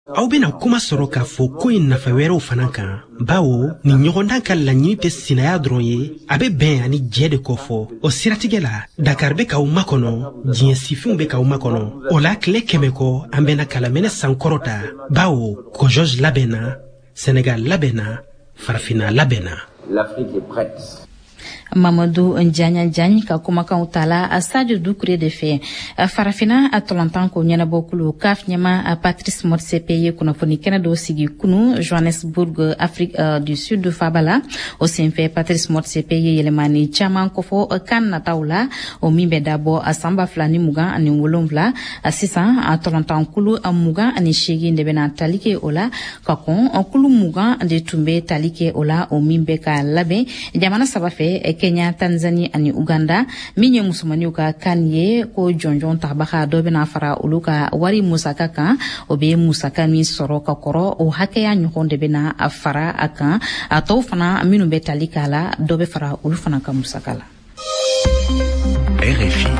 aw bena kuma sɔrɔ k'a fɔ ko in nafa wɛrɛw fana kan bawo ni ɲɔgɔndan ka laɲini tɛ sinaya dɔrɔn ye a be bɛn ani jɛ de kɔfɔ o siratigɛ la Dakar be k'aw makɔnɔ diɲɛ sifinw be k'aw makɔnɔ o la tile 100 kɔ an bena kalamɛnɛ sankɔrɔta bawo Kojoj labɛnna Sénégal labɛnna Farafina labɛnna. L'Afrique est prête. Mamadou Ndiagne ka kumakan tala a Sadio Doucouré de fe Farafina a tolantan ko ɲɛnabɔ kulu kaf ɲɛma a Patrice Motsepe ye kunnafoni kɛnɛ dɔ sigi kunu Johannesburg Afrique du Sud Fabala o senfɛ Patrice Motsepe ye yɛlɛmani caman kofɔ kan nataw la o min bɛ dabɔ a sanba 2027 a sisan a tolantan kulu a 28 de bɛna tali kɛ o la ka kɔn kulu 20 de tun bɛ tali kɛ o la o min bɛ ka labɛn jamana saba fɛ Kenya, Tanzania ani Uganda min ye musomanniw ka kan ye ko jɔnjɔn tabaga dɔ bɛna fara olu ka wari musaka kan o bɛ musaka min sɔrɔ ka kɔrɔ o hakɛya ɲɔgɔn de bɛna a fara a kan a tɔw fana minnu bɛ tali k'a la dɔ bɛ fara olu fana ka musaka la. RFI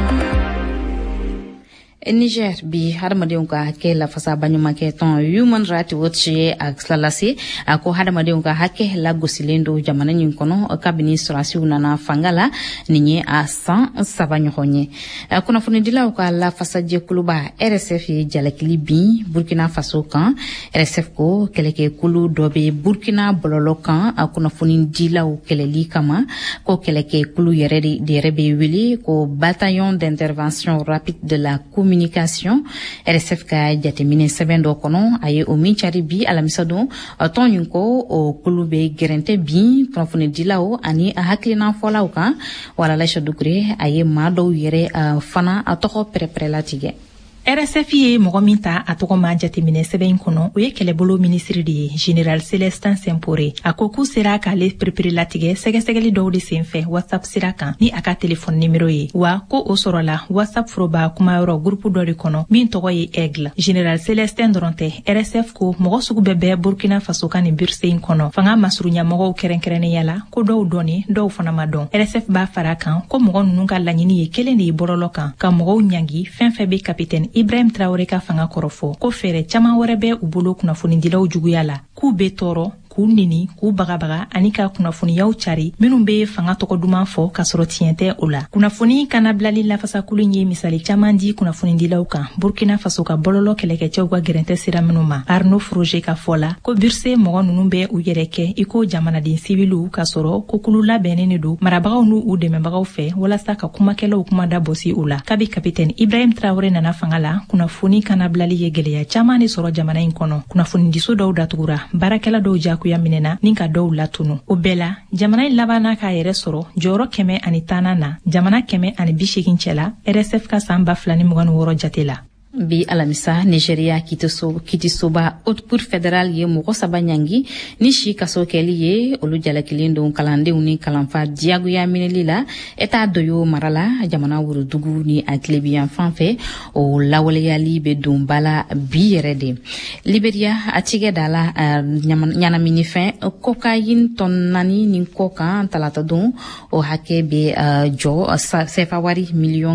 Niger bi hadamadenw ka hakɛ lafasa baɲumankɛ tɔn Human Rights Watch ye a tilalase a ko hadamadenw ka hakɛ lagosilen do jamana ɲin kɔnɔ kabini sɔrasiw nana fanga la nin ye a san 3 ɲɔgɔn ye kunnafonidilaw ka lafasajɛkuluba RSF ye jalakili bin Burkina Faso kan RSF ko kɛlɛkɛkulu dɔ bɛ Burkina bɔlɔlɔ kan a kunnafonidilaw kɛlɛli kama ko kɛlɛkɛkulu yɛrɛ bɛ wele ko bataillon d'intervention rapide de la communication RSF ka jateminɛ sɛbɛn dɔ kɔnɔ a ye o min cari bi alamisa don tɔn ɲin ko o kulu bɛ gɛrɛntɛ bin kunnafonidilaw ani a hakilina fɔlaw kan Walala Doucouré a ye maa dɔw yɛrɛ fana a tɔgɔ pɛrɛpɛrɛ latigɛ. RSF ye mɔgɔ min ta a tɔgɔ ma jateminɛ sɛbɛn kɔnɔ o ye kɛlɛbolo minisiri de ye Général Célestin Sempore a ko k'u sera k'ale perepere latigɛ sɛgɛsɛgɛli dɔw de senfɛ WhatsApp sira kan ni a ka telefɔni nimero ye wa ko o sɔrɔla WhatsApp foroba kumayɔrɔ gurupu dɔ de kɔnɔ min tɔgɔ ye Aigle. Général Célestin dɔrɔn tɛ RSF ko mɔgɔ sugu bɛɛ Burkina Faso ka nin burse in kɔnɔ fanga masuruɲamɔgɔw kɛrɛnkɛrɛnnenya la ko dɔw dɔnni dɔw fana ma dɔn. RSF b'a fara kan ko mɔgɔ ninnu ka laɲini ye kelen de ye bɔlɔlɔ kan ka mɔgɔw ɲangi fɛn fɛn bɛ Capitaine Ibrahim Traoré ka fanga kɔrɔfɔ ko fɛɛrɛ caman wɛrɛ bɛ u bolo kunnafonidilaw juguya la k'u bɛ tɔɔrɔ k'u nini k'u bagabaga ani ka kunnafoniyaw cari minnu bɛ fanga tɔgɔ duman fɔ ka sɔrɔ tiɲɛ tɛ o la. Kunnafoni kana bilali lafasakulu ye misali caman di kunnafonidilaw kan Burkina Faso ka bɔlɔlɔ kɛlɛkɛcɛw ka gɛrɛntɛ sira minnu ma. Arnaud Froger ka fɔ la ko burse mɔgɔ ninnu bɛ u yɛrɛ kɛ i ko jamanaden sibiliw ka sɔrɔ ko kulu labɛnnen de don marabagaw n'u u dɛmɛbagaw fɛ walasa ka kumakɛlaw kuma da bɔsi u la. Kabi Capitaine Ibrahim Traoré nana fanga la kunnafoni kana bilali ye gɛlɛya caman de sɔrɔ jamana in kɔnɔ. Kunnafonidiso dɔw datugura baarakɛla dɔw jakuya minɛna ni ka dɔw latunu. O bɛɛ la jamana in labanna k'a yɛrɛ sɔrɔ jɔyɔrɔ 110 na jamana 180 cɛla RSF ka san 2026 jate la. Bi alamisa Nigeria kitisoba Haute Cour fédérale ye mɔgɔ 3 ɲangi ni si kaso kɛli ye olu jalakilen don kalandenw ni kalanfa diyagoya minɛli la État doyo marala jamana wurudugu ni a tilebiyan fan fɛ o lawaleyali bɛ don bala bi yɛrɛ de. Liberia a tigɛ da la ɲanamini fɛn cocaïne tɔn 4 ni kɔ kan talata don o hakɛ bɛ jɔ sefa wari miliyɔn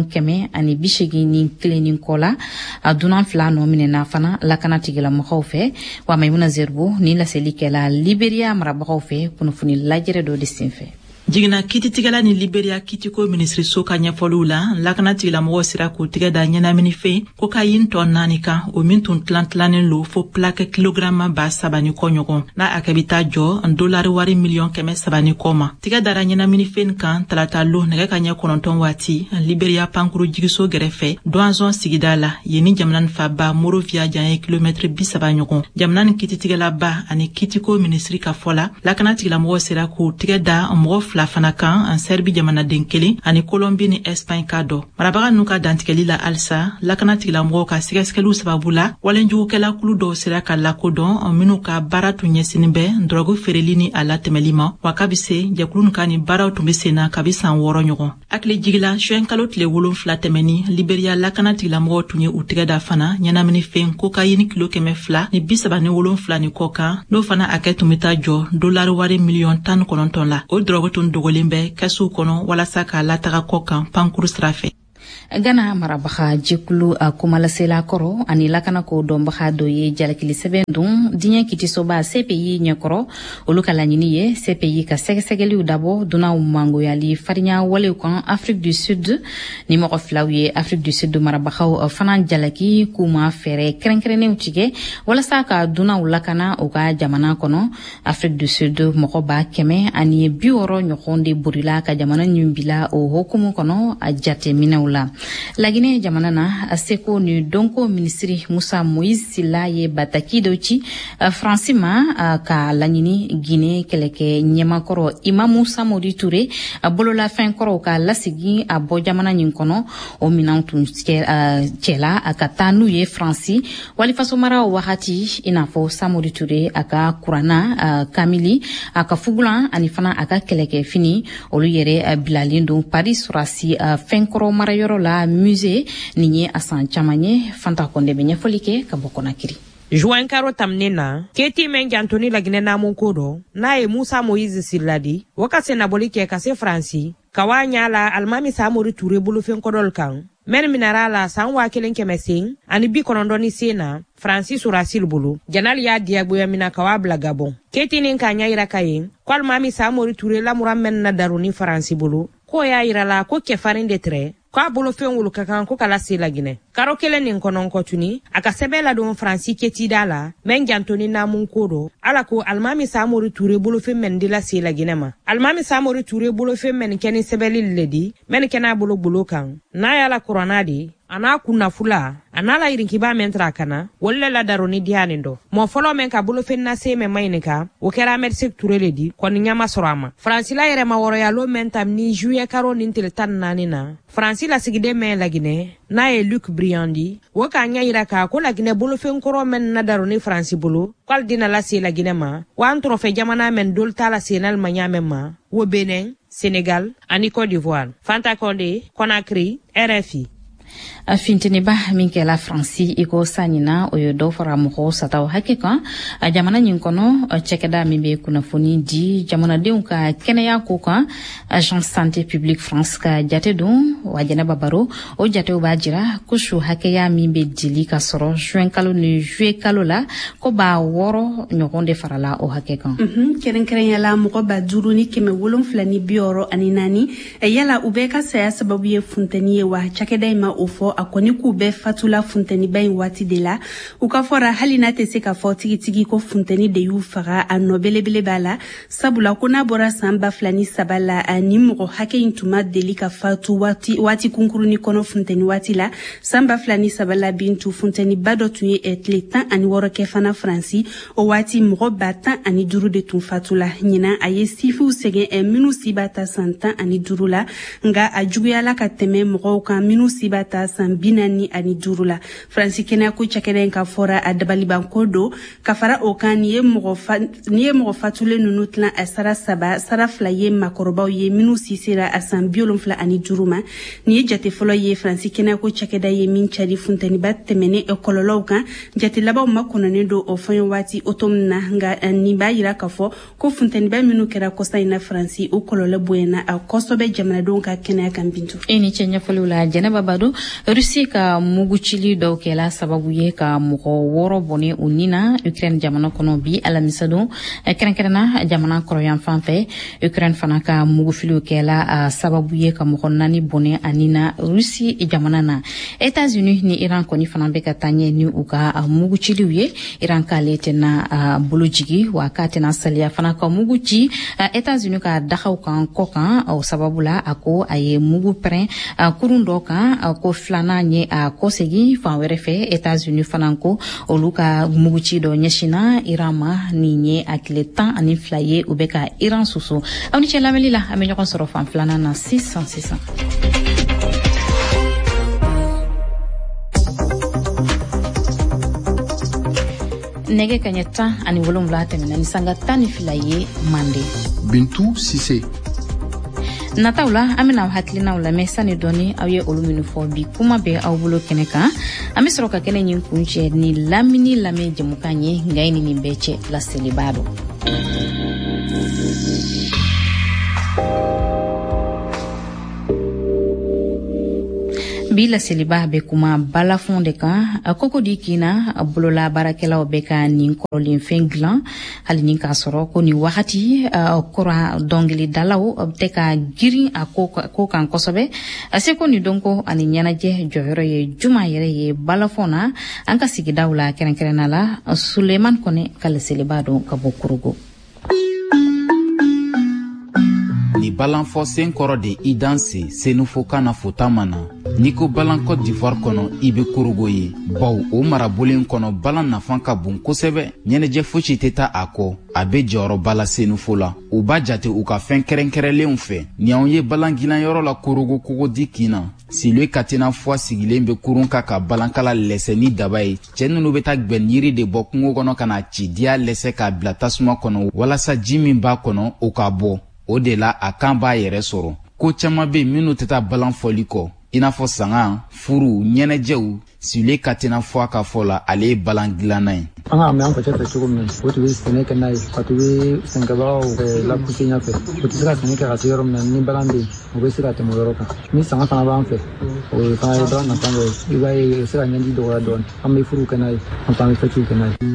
181 ni kɔ la a dunan 2 nɔ minɛna fana lakana tigilamɔgɔw fɛ wa Maimuna Zerbo ni laselikɛla Liberia marabagaw fɛ kunnafoni lajɛrɛ dɔ de senfɛ. Jigina kititigɛla ni Liberia kitiko ministriso ka ɲɛfɔliw la lakana tigilamɔgɔw sira k'u tigɛ da ɲɛnamini fɛ cocaïne tɔn 4 kan o min tun tilanen lo fo plaque kilograma 3 ni kɔ ɲɔgɔn n'a a kɛ bɛ taa jɔ $1 wari miliyɔn 300 ni kɔ ma. Tigɛ dara ɲɛnamini fɛn kan talata lo nɛgɛ ka ɲɛ 9 waati Liberia pankuru jigiso gɛrɛfɛ Douanzon sigida la yen ni jamana ni faba Monrovia jan ye kilomètre 30 ɲɔgɔn. Jamana ni kititigɛla ba ani kitiko ministri ka fɔ la lakana tigilamɔgɔw sira k'u tigɛ da mɔgɔ la fana kan an Serbi jamanaden kelen ani Colombie ni Espagne ka dɔ. Marabaga n'u ka dantigɛli la alisa lakana tigilamɔgɔw ka sɛgɛsɛgɛliw sababu la walenjugukɛla kulu dɔw sera ka lakodɔn minnu ka baara tun ɲɛsinin bɛ drogue feereli ni a latɛmɛli ma wa ka bi se jɛkulu ka ni baaraw tun bɛ senna kabi san 6 ɲɔgɔn. Hakili jigila juin kalo tile 7 tɛmɛni Liberia lakana tigilamɔgɔw tun ye u tigɛ da fana ɲɛnamini fɛn cocaïne kilo 200 ni 37 ni kɔ kan n'o fana a kɛ tun bɛ taa jɔ $1 wari miliyɔn 19 la. O drogue tun dogolen bɛ kɛsuw kɔnɔ walasa k'a lataga kɔ kan pankuru sira fɛ. Gana marabaha jikulu kumalasela koro ani lakana ko dombaha doye jalakili sebendun dinya kiti soba CPI nyakoro oluka lanyini ye CPI ka segesegeli udabo duna umango yali farinya wale kan Afrique du Sud ni moko flawiye Afrique du Sud marabaha fanan jalaki kuma fere krenkrene utige wala saka duna ulakana uka jamana kono Afrique du Sud moko ba keme ani bioro nyokonde burila ka jamana nyumbila o hokumu kono ajate minaula lagine jamana na aseko ni donko ministri Musa Moïse Silla ye bataki dochi Francima ka lanyini Guinée keleke nyema koro Imamu Samori Touré bolola fin koro ka lasigi abo jamana nyinkono o minantu chela akatanu ye Franci walifaso mara wakati inafo Samori Touré aka kurana kamili aka fugula anifana aka keleke fini olu yere bilalindo Paris surasi fin koro mara yoro la musée ninye asan chamanye fanta konde benye folike kabokona kiri Juan Karo Tamnena, Keti Mengi Antoni Lagine Namunkodo, Nae Musa Moïse Silladi, Wakase Nabolike Kase Franci, Kawanya la Almami Samori Touré Bulufen Kodolkan, Men Minarala Sanwa Kelen Kemesing, Anibi Konondoni Sena, Francis Urasil Bulu, Janal ya Diabuya Mina Kawabla Gabon, Keti Ninkanya Irakayin, Kwal Mami Samori Touré la Muramen Nadaruni Franci Bulu, Koya Irala ko kefarin detre, kwa bolo fengulu kakan ko kala sila gine. Karo kele nin konon kotuni, akasebela don Franci Keti dala, mengi Antoni Namunkodo, ala ko Almami Samori Touré bolo fe mendila sila gine ma. Almami Samori Touré bolo fe men keni sebeli ledi, men kena bolo kan. Na yala koronadi, ana kuna fula, anala irinkiba mentra kana, wolle la daroni dianindo. Mo folo men ka bolo fe na se me mainika, wokera Medsek Touré ledi, koni nyama sorama. Franci la yere ma woro yalo mentam ni juye karo nintil tan nanina. Franci la sigide men lagine, na e Luc Briandi, woka nya iraka ko lagine bolo fe nkoro men na daroni Franci bolo, kwal dina la se lagine ma, wan trofe jamana men dolta la senal manyame ma, wo Benin, Sénégal, ani Côte d'Ivoire. Fanta Condé, Conakry, RFI. Fintini ba minkela Franci iko sanina oyo do fara mo sataw hakika jamana nyinkono chekeda mimbe kuna foni di jamana deunka kenaya ko kan agence santé publique France ka jate dun wajana babaro o jate o bajira kushu hakeya mimbe dili ka soro juin kalo ni juillet kalo la ko ba woro nyokonde farala o hakeka keren yala mo ba duru ni keme wolon flani bioro ani nani yala ubeka saya sababu ye funtani wa chekeda ma ofo akoni kube fatula funteni bain wati de la ukafora halina tese ka tigi ko funteni de yu faga anobelebele bala sabula kuna bora samba flani sabala ani mo hake intuma delika fatu wati kunkuruni kono funteni wati la samba flani sabala bintu funteni bado tuye etletan ani woro kefana Franci o wati mo batan ani duru de tun fatula nyina aye sifu sege minu sibata santa ani duru la nga ajuguyala kateme mo ka minu sibata binani ani durula Franci kena ko chakeden ka fora adabali bankodo kafara okan ye mo fatule nunutla asara saba sara fla ye makoroba ye minu sisira asan biolum fla ani duruma ni jate folo ye Franci kena ko chakeda ye min chari funtani battemene ekololo kan jate laba makono ne do ofon wati otomna nga ni bayira kafo ko funtani ba minu kera ko sayna Franci o kololo buena a kosobe jamana don ka kena kan bintu eni chenya folula jana babado Russie ka muguchili do kela sababu ye ka mugo woro bone unina Ukraine jamana kono bi alamisado kerenkerena jamana koroyan fanfe Ukraine fana ka mugufilu kela sababu ye ka mugo nani bone anina Russie jamana na États-Unis ni Iran koni fana be ka tanye ni uka muguchili ye Iran ka lete na bulujigi wakati na salia fana ka muguchi États-Unis ka dakhaw kan kokan au sababu la ako aye mugu pren kurundo kan ko flana nye a kosegi fanwere fe États-Unis fananko oluka muguchi do nyeshina Irama ni nye akletan ani flaye ubeka Iran susu awni chela melila amenyo kon soro fan flana na 600 nege kanyeta ani wolumla temena ni sangata ni flaye mande Bintou Sissé Nataula amina haklina ula mesani doni awie oluminu fo bi kuma be awbulo keneka amisroka kene nyin kunche ni lamini lame jemukanye ngaini ni beche la celibado bi la seliba be kuma balafon de kan koko di kina bolola barakela obeka nin kolin fenglan hali nin ka soro ko ni wakati kora dongili dalaw te ka giri ko kan kosobe ase ko ni donko ani nyanaje joyoro ye juma yere ye balafona anka sigidawla kerenkerena la Suleiman Kone kala seliba do kabokurugo ni balanfo sen kɔrɔ de i danse senufo kana fota mana ni ko balan Côte d'Ivoire kɔnɔ i be kurugo ye baw o marabolen kɔnɔ balan nafan ka bon kosɛbɛ ɲɛnɛjɛ fosi tɛ ta a kɔ a be jɔyɔrɔ bala senufo la u b'a jate u ka fɛn kɛrɛnkɛrɛnlenw fɛ ni anw ye balan gilanyɔrɔ la kurugo kogodi kina Silwe Katina fwa sigilen be kurun ka balankala lɛsɛ ni daba ye cɛ nunu be taa gwɛn yiri de bɔ kungo kɔnɔ ka na ci diya lɛsɛ k'a bila tasuma kɔnɔ walasa ji min b'a kɔnɔ o ka bɔ o de la a kan b'a yɛrɛ sɔrɔ ko caman be minnu tɛ taa balan fɔli kɔ i n'a fɔ sanga furu ɲɛnɛjɛw Silwe Katina fwa ka fɔ la ale ye balan dilanna ye an ka an fɛ cogo min o tun bɛ sɛnɛ kɛ n'a ye ka tun bɛ sɛnɛkɛbagaw lapuse ɲɛfɛ o tɛ se ka sɛnɛ kɛ ka se yɔrɔ min na ni balan bɛ yen o bɛ se ka tɛmɛ o yɔrɔ kan ni sanga fana b'an fɛ o ye fana ye bagan nafa dɔ ye i b'a ye o bɛ se ka ɲɛji dɔgɔya dɔɔni an bɛ furu kɛ n'a ye an fana bɛ fɛtiw kɛ n'a ye.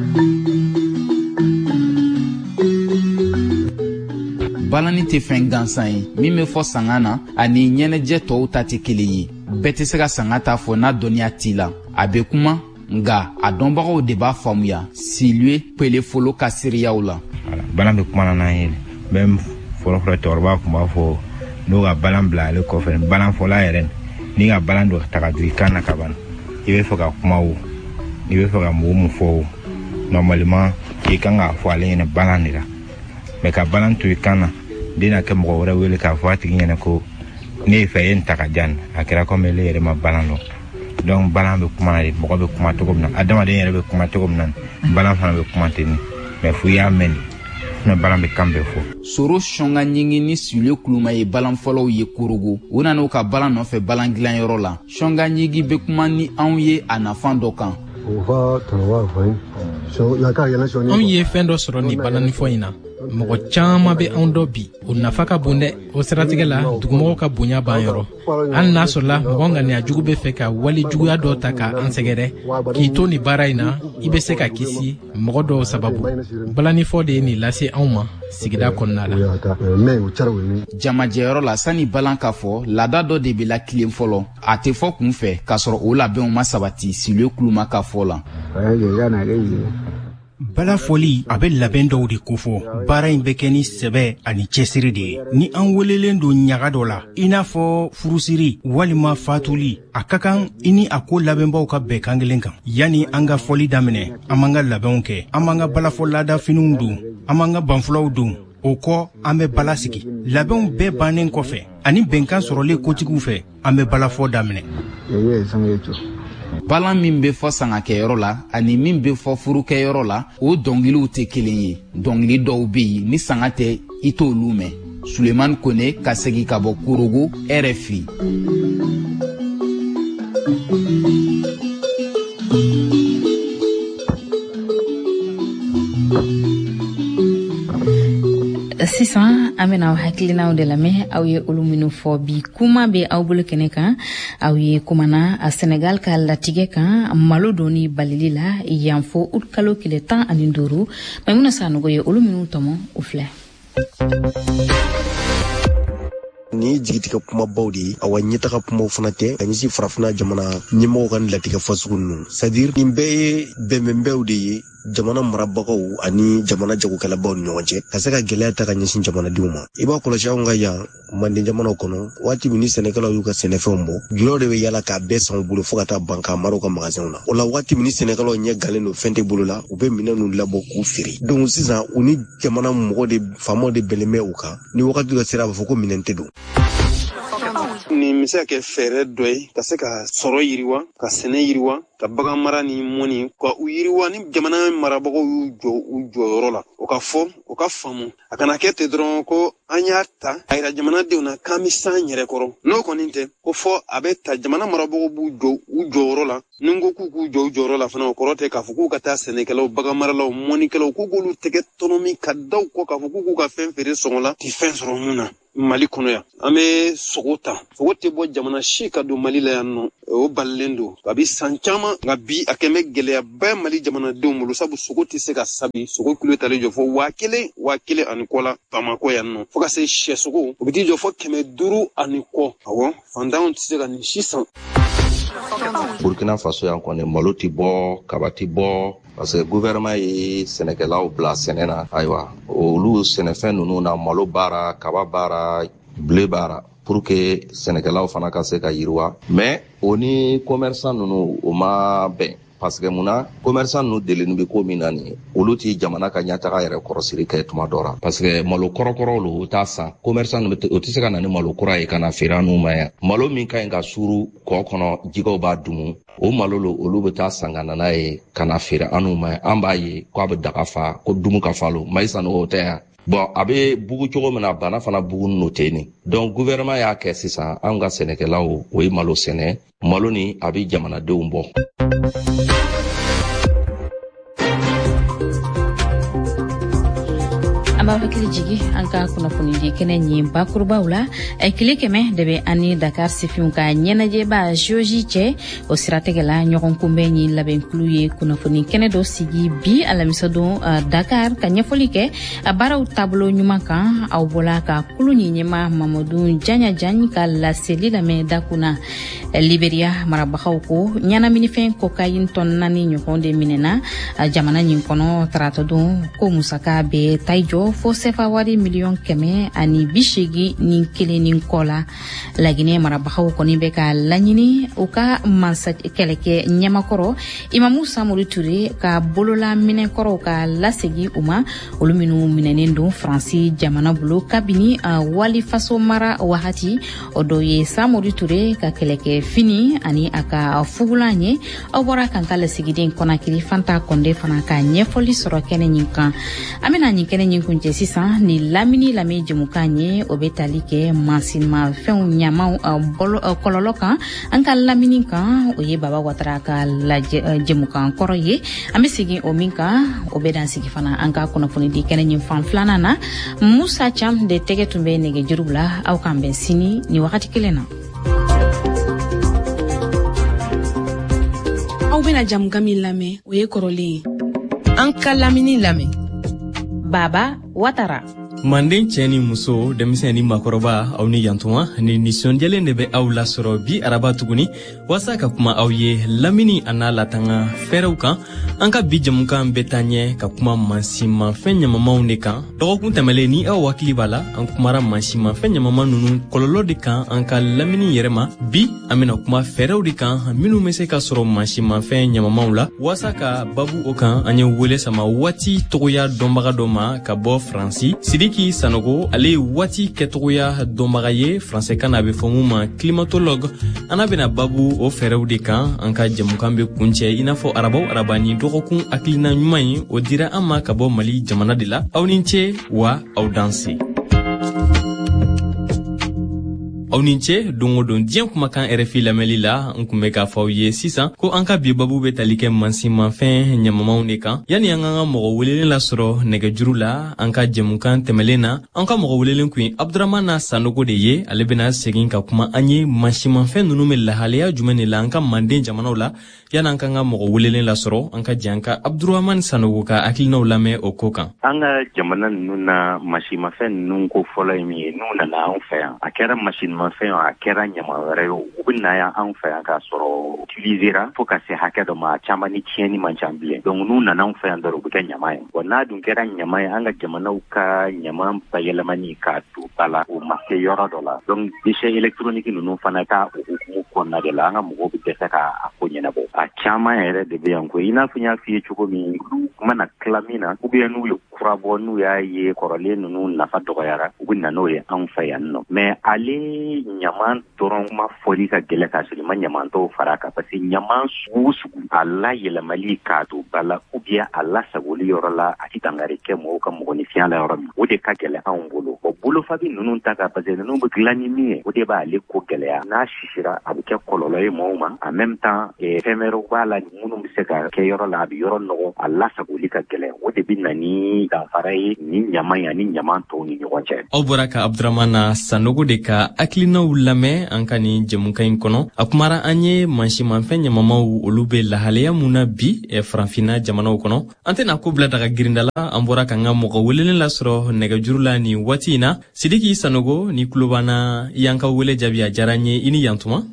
balani tɛ fɛn gansan ye min bɛ fɔ sanga na ani ɲɛnɛjɛ tɔw ta tɛ kelen ye bɛɛ tɛ se ka sanga ta fɔ n'a dɔnniya t'i la a bɛ kuma nga a dɔnbagaw de b'a faamuya Silwe Pelefolo ka seereyaw la balan bɛ kuma na n'an ye même fɔlɔfɔlɔ cɛkɔrɔba tun b'a fɔ n'o ka balan bila ale kɔfɛ balan fɔla yɛrɛ ni ka balan dɔ ta ka don i kan na ka ban i bɛ fɛ ka kuma o i bɛ fɛ ka mɔgɔ mun fɔ o normalement i kan k'a fɔ ale ɲɛna balan de la mais ka balan to i kan na den na kɛ mɔgɔ wɛrɛ wele k'a fɔ a tigi ɲɛna ko ne ye fɛ ye n ta ka jan a kɛra comme ele yɛrɛ ma balan dɔn donc balan bɛ kuma na de mɔgɔ bɛ kuma cogo min na adamaden yɛrɛ bɛ kuma cogo min na balan fana bɛ kuma ten mais fo i y'a mɛn de balan bɛ kan bɛɛ fɔ soro sɔnga ɲingi ni Silwe kuluma ye balan fɔlɔw ye kurugo u nan'u ka balan nɔfɛ balan dilanyɔrɔ la sɔnga ɲingi bɛ kuma ni anw ye a nafan dɔ kan anw ye fɛn dɔ sɔrɔ ni balanifɔ in na mɔgɔ caman bɛ anw dɔ bi o nafa ka bon dɛ o siratigɛ la dugumɔgɔw ka bonya b'an yɔrɔ hali n'a sɔrɔla mɔgɔ ŋaniya jugu bɛ fɛ ka wali juguya dɔ ta ka an sɛgɛrɛ k'i to ni baara in na i bɛ se ka kisi mɔgɔ dɔw sababu balanifɔ de ye nin lase anw ma sigida kɔnɔna la jamajɛyɔrɔ la sani balan ka fɔ laada dɔ de bɛ la tilen fɔlɔ a tɛ fɔ kun fɛ k'a sɔrɔ o labɛnw ma sabati Silwe kuluma ka fɔ la bala fɔli a bɛ labɛn dɔw de kofɔ baara in bɛ kɛ ni sɛbɛ ani cɛsiri de ye ni an welelen don ɲaga dɔ la i n'a fɔ furusiri walima fatuli a ka kan I ni a ko labɛnbaw ka bɛn kan kelen kan yani an ka fɔli daminɛ an b'an ka labɛnw kɛ an b'an ka balafɔ laada finiw don an b'an ka banfulaw don o kɔ an bɛ bala sigi labɛnw bɛɛ bannen kɔfɛ ani bɛnkan sɔrɔlen kotigiw fɛ an bɛ balafɔ daminɛ balan min bɛ fɔ sangakɛyɔrɔ la ani min bɛ fɔ furukɛyɔrɔ la o dɔnkiliw tɛ kelen ye dɔnkili dɔw bɛ yen ni sanga tɛ I t'olu mɛn Suleiman Kone ka segin ka bɔ Kurugu RFI sisan an bena aw hakilinaw de lamɛn aw ye olu minnu fɔ bi kuma be aw bolo kɛnɛ kan aw ye kumana a Senegal ka latigɛ kan malo doni balili la yan fɔ ut kalo kile 15 Maimuna Sanogo ye olu minnu tɔmɔ o filɛ ni jigitigɛ kumabaw de ye awa ɲɛtaga kumaw fana tɛ ka ɲɛsi farafina jamana ɲɛmɔgɔw ka latigɛ fasugu ninnu c'est-à-dire nin bɛɛ ye bɛnbɛnbɛw de ye jamana marabagaw ani jamana jagokɛlabaw ni ɲɔgɔn cɛ ka se ka gɛlɛya ta ka ɲɛsin jamanadenw ma I b'a kɔlɔsi anw ka yan manden jamanaw kɔnɔ waati min ni sɛnɛkɛlaw y'u ka sɛnɛfɛnw bɔ julaw de bɛ yala k'a bɛɛ san u bolo fo ka taa ban k'a mara u ka magasinw na o la waati min ni sɛnɛkɛlaw ɲɛ galen don fɛn tɛ bolo la u bɛ minɛn ninnu labɔ k'u feere donc sisan u ni jamana mɔgɔ de faamaw de bɛnlen bɛ u kan ni wagati dɔ sera a b'a fɔ ko minɛn tɛ don nin bɛ se ka kɛ fɛɛrɛ dɔ ye ka se ka sɔrɔ yiriwa ka sɛnɛ yiriwa ka bagan mara ni mɔni ka u yiriwa ni jamana marabagaw y'u jɔ u jɔyɔrɔ la o ka fɔ o ka faamu a kana kɛ ten dɔrɔn ko an y'a ta a yira jamanadenw na k'an bɛ san yɛrɛ kɔrɔ n'o kɔni tɛ ko fɔ a bɛ ta jamana marabagaw b'u jɔ u jɔyɔrɔ la ni ko k'u jɔ u jɔyɔrɔ la fana o kɔrɔ tɛ k'a fɔ k'u ka taa sɛnɛkɛlaw bagan maralaw mɔnikɛlaw k'u k'olu tɛgɛ tɔnɔmi ka daw kɔ k'a fɔ k'u ka fɛn feere sɔngɔ la ti fɛn sɔrɔ mun na Mali kɔnɔ yan an bɛ sogo ta sogo tɛ bɔ jamana si ka don Mali la yan nɔ o balilen don a bɛ san caman nka bi a kɛmɛ gɛlɛyaba ye Mali jamanadenw bolo sabu sogo tɛ se ka sabi sogo kilo talen jɔ fɔ 1000 ani kɔ la Bamako yan nɔ fo ka se sɛ sogo o bɛ t'i jɔ fɔ 500 ani kɔ awɔ fantanw tɛ se ka nin si san. Burkina Faso yan kɔni malo ti bɔ kaba ti bɔ parce que gouvernement ye sɛnɛkɛlaw bila sɛnɛ na ayiwa olu sɛnɛfɛn ninnu na malo baara kaba baara blé baara pour que sɛnɛkɛlaw fana ka se ka yiriwa mais o ni commerçant ninnu o ma bɛn parce que muna commerçant ninnu deleni bɛ ko min na nin olu ti jamana ka ɲɛtaga yɛrɛ kɔrɔsiri kɛ tuma dɔ la parce que malo kɔrɔkɔrɔ lo o t'a san commerçant ninnu o tɛ se ka na ni malo kura ye ka na feere an n'u ma yan malo min ka ɲi ka suru kɔ kɔnɔ jɛgɛw b'a dumu o malo lo olu bɛ taa san ka na n'a ye ka na feere an n'u ma yan an b'a ye k'a bɛ daga fa ko dumu ka fa lo mayi san o tɛ yan bon a bɛ bugu cogo min na bana fana bugu n'o tɛ nin donc gouvernement y'a kɛ sisan an ka sɛnɛkɛlaw o ye malo sɛnɛ malo ni a bɛ jamanadenw bɔ. Aba hakili jigi an ka kunnafoni di kɛnɛ ɲi bakurubaw la kile kɛmɛ de bɛ ani Dakar sifinw ka ɲɛnajɛba joji cɛ o siratigɛ la ɲɔgɔn kunbɛn ɲi labɛnkulu ye kunnafoni kɛnɛ dɔ sigi bi alamisadon Dakar ka ɲɛfɔli kɛ a baaraw taabolo ɲuman kan aw bɔla ka kulu ɲi ɲɛma Mamadu Janyajan ka laseli lamɛn dakuna Liberia marabagaw ko ɲɛnaminifɛn cocaïne tɔn 4 ɲɔgɔn de minɛna jamana ɲin kɔnɔ taratɔdon ko musaka bɛ taijɔ fo sefa wari miliyɔn 180 ni kelen ni kɔ la Laginɛ marabagaw kɔni bɛ ka laɲini u ka mansa kɛlɛkɛ ɲɛmakɔrɔ Imamu Samori Ture ka bolola minɛkɔrɔw ka lasegi u ma olu minnu minɛnen don Faransi jamana bolo kabini wali faso mara wagati o dɔ ye Samori Ture ka kɛlɛkɛ fini ani a ka fugulan ye aw bɔra kan ka lasigiden Konakiri Fanta Konde fana ka ɲɛfɔli sɔrɔ kɛnɛ ɲin kan an bɛna ɲin kɛnɛ ɲin kuncɛ sisan ni lamini lamɛ jɛmukan ye o bɛ tali kɛ mansinmafɛnw ɲamaw kɔlɔlɔ kan an ka lamini kan o ye Baba Watara ka jɛmukan kɔrɔ ye an bɛ segin o min kan o bɛ dan sigi fana an ka kunnafoni di kɛnɛ ɲin fan filanan na Musa Cham de tɛgɛ tun bɛ nɛgɛjuru la aw kan bɛn sini ni wagati kelen na. Aw bɛna jamukan min lamɛn o ye kɔrɔlen ye. An ka lamini lamɛn. Baba Watara. Manden cɛ ni muso denmisɛn ni makɔrɔba aw ni yantuma ni nisɔndiyalen de bɛ aw lasɔrɔ bi araba tuguni wasa ka kuma aw ye lamini a n'a latanga fɛrɛw kan an ka bi jamukan bɛ taa ɲɛ ka kuma mansinmafɛn ɲamamanw de kan dɔgɔkun tɛmɛlen ni aw hakili b'a la an kumara mansinmafɛn ɲamaman ninnu kɔlɔlɔ de kan an ka lamini yɛrɛ ma bi an bɛna kuma fɛrɛw de kan minnu bɛ se ka sɔrɔ mansinmafɛn ɲamamanw la wasa ka babu o kan an ye wele sama waati tɔgɔya dɔnbaga dɔ ma ka bɔ Faransi Sidiki Sanogo ale ye waati kɛtɔgɔya dɔnbaga ye faransɛkan na a bɛ fɔ mun ma climatologue an bɛna babu o fɛrɛw de kan an ka jamukan bɛ kuncɛ i n'a fɔ arabaw araba ni dɔgɔkun hakilina ɲuman ye o dira an ma ka bɔ Mali jamana de la aw ni ce wa aw danse. Aw ni ce don o don diɲɛ kumakan RFI lamɛnli la n kun bɛ k'a fɔ aw ye sisan ko an ka bi babu bɛ tali kɛ mansinmafɛn ɲamamanw de kan yanni an ka mɔgɔ welelen lasɔrɔ nɛgɛjuru la an ka jɛmukan tɛmɛlen na an ka mɔgɔ welelen kun ye Abdurahmana Sanogo de ye ale bɛna segin ka kuma an ye mansinmafɛn ninnu bɛ lahalaya jumɛn de la an ka Manden jamanaw la yanni an ka mɔgɔ welelen lasɔrɔ an ka jɛ an ka Abdurahmana Sanogo ka hakilinaw lamɛn o ko kan. An ka jamana ninnu na mansinmafɛn ninnu ko fɔlɔ ye min ye n'u nana an fɛ yan a kɛra mansinmafɛn a kɛra ɲama wɛrɛ ye u bɛ na yan an fɛ yan k'a sɔrɔ utilisera fo ka se hakɛ dɔ ma a caman ni tiɲɛni man ca bilen donc n'u nana an fɛ yan dɔrɔn u bɛ kɛ ɲama ye bon n'a dun kɛra ɲama ye an ka jamanaw ka ɲama bayɛlɛmani k'a don ba la o ma se yɔrɔ dɔ la donc déchets électroniques ninnu fana ka o hukumu kɔnɔna de la an ka mɔgɔw bɛ dɛsɛ k'a ko ɲɛnabɔ a caman yɛrɛ de bɛ yan ko i n'a fɔ n y'a f'i ye cogo min u mana tila min na ou bien n'u ye kura bɔ n'u y'a ye kɔrɔlen ninnu nafa dɔgɔyara u bɛ na n'o ye an fɛ yan nɔ mais ale ɲaman dɔrɔn ma fɔli ka gɛlɛ k'a sɔrɔ i ma ɲaman tɔw fara kan parce que ɲaman sugu sugu a layɛlɛmali k'a don ba la ou bien a lasagoli yɔrɔ la a tɛ dankari kɛ mɔgɔw ka mɔgɔninfinya la yɔrɔ min o de ka gɛlɛ anw bolo o bolofabi ninnu ta kan parce que ninnu bɛ dilan ni min ye o de b'ale ko gɛlɛya n'a sisira a bɛ kɛ kɔlɔlɔ ye mɔgɔw ma en même temps fɛn wɛrɛw b'a la minnu bɛ se ka kɛ yɔrɔ la a bɛ yɔrɔ nɔgɔ a lasagoli ka gɛlɛn o de bɛ na ni danfara ye ni ɲama ya ni ɲama tɔw ni ɲɔgɔn cɛ. Aw bɔra ka Abduramana Sanogo de ka hakilinaw lamɛn an ka ni jɛmukan in kɔnɔ. A kumara an ye mansimafɛn ɲamamaw olu bɛ lahalaya mun na bi Faranfinna jamanaw kɔnɔ. An tɛna ko bila daga girinda la, an bɔra ka n ka mɔgɔ welelen lasɔrɔ nɛgɛjuru la ni waati in na. Sidiki Sanogo ni kulo b'an i y'an ka wele jaabi a diyara n ye i ni yantuma.